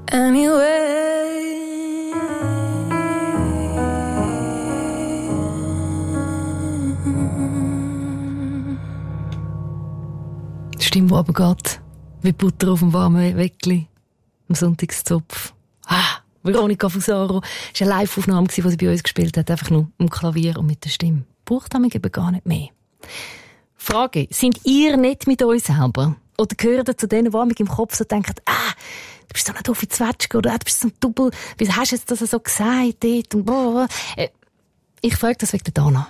anyway. Die Stimme, die runtergeht, wie Butter auf dem warmen Weckli am Sonntagszopf. Veronica Fusaro. Das war eine Live-Aufnahme, die sie bei uns gespielt hat, einfach nur am Klavier und mit der Stimme. Braucht damit eben gar nicht mehr. Frage, sind ihr nicht mit euch selber? Oder gehört ihr zu denen, die im Kopf so denken, du bist so eine doofe Zwetschge, oder du bist so ein Double, wie hast du jetzt das so gesagt, dort und bla. Ich frage das wegen der Dana.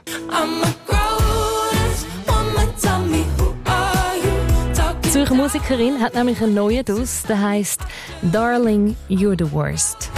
Die Zürcher Musikerin hat nämlich einen neuen Duss, der heisst «Darling, you're the worst».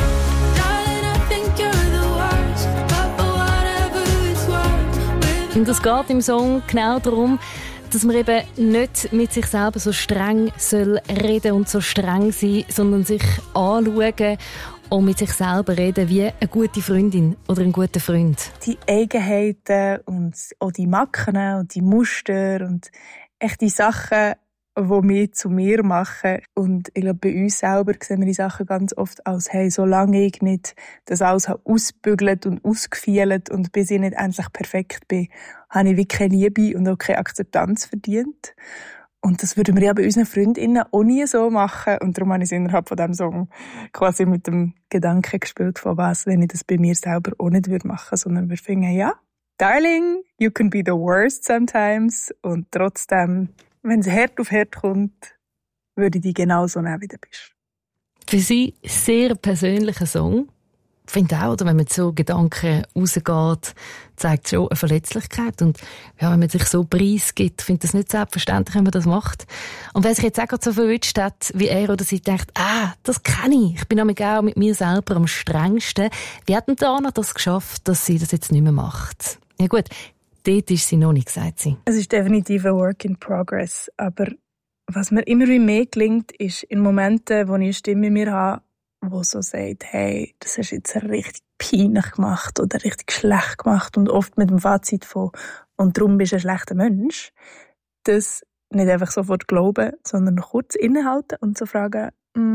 Und es geht im Song genau darum, dass man eben nicht mit sich selber so streng soll reden und so streng sein, sondern sich anschauen und mit sich selber reden wie eine gute Freundin oder ein guter Freund. Die Eigenheiten und auch die Macken und die Muster und echt die Sachen, die wir zu mir machen. Und ich glaube, bei uns selber sehen wir die Sachen ganz oft als, hey, solange ich nicht das alles ausbügelt und ausgefielt und bis ich nicht endlich perfekt bin, habe ich wirklich keine Liebe und auch keine Akzeptanz verdient. Und das würden wir ja bei unseren Freundinnen auch nie so machen. Und darum habe ich es innerhalb von diesem Song quasi mit dem Gedanken gespielt, von was, wenn ich das bei mir selber auch nicht machen würde, sondern wir finden, ja, darling, you can be the worst sometimes. Und trotzdem, wenn es hart auf hart kommt, würde ich dich genauso nehmen, wie du bist. Für sie sehr persönlicher Song. Ich finde auch, oder, wenn man so Gedanken rausgeht, zeigt schon eine Verletzlichkeit. Und ja, wenn man sich so preisgibt, finde ich das nicht selbstverständlich, wenn man das macht. Und wenn sich jetzt auch so verwünscht hat, wie er oder sie denkt, das kann ich. Ich bin nämlich auch mit mir selber am strengsten. Wie hat denn Dana das geschafft, dass sie das jetzt nicht mehr macht? Ja gut, dort ist sie noch nicht, sagt sie. Es ist definitiv ein Work in Progress. Aber was mir immer mehr gelingt, ist in Momenten, wo ich eine Stimme in mir habe, die so sagt, hey, das hast du jetzt richtig peinlich gemacht oder richtig schlecht gemacht und oft mit dem Fazit von «und darum bist du ein schlechter Mensch», das nicht einfach sofort glauben, sondern noch kurz innehalten und so fragen,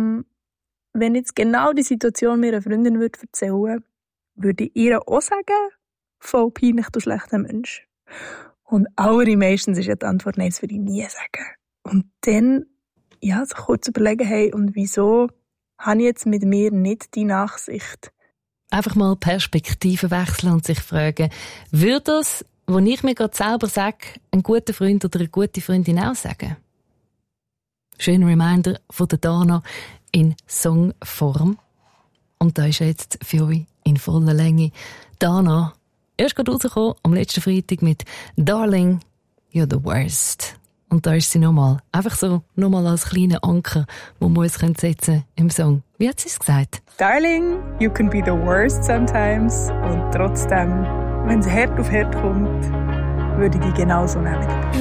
wenn jetzt genau die Situation mir eine Freundin würde erzählen, würde ich ihr auch sagen, voll peinlich, du schlechter Mensch. Und allermeistens ist ja die Antwort, nein, das würde ich nie sagen. Und dann, ja, so kurz überlegen, hey, und wieso habe ich jetzt mit mir nicht die Nachsicht? Einfach mal Perspektiven wechseln und sich fragen, würde das, was ich mir gerade selber sage, ein guter Freund oder eine gute Freundin auch sagen? Schöner Reminder von der Dana in Songform. Und da ist jetzt für euch in voller Länge Dana. Erst gerade rausgekommen am letzten Freitag mit «Darling, you're the worst». Und da ist sie nochmal. Einfach so, nochmal als kleiner Anker, wo wir uns setzen können im Song. Wie hat sie es gesagt? Darling, you can be the worst sometimes. Und trotzdem, wenn es hart auf hart kommt, würde ich dich genauso nehmen.